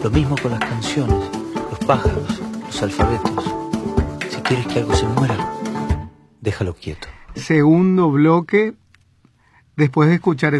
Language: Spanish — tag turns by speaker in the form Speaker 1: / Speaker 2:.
Speaker 1: Lo mismo con las canciones, los pájaros, los alfabetos. Si quieres que algo se muera, déjalo quieto.
Speaker 2: Segundo bloque, después de escuchar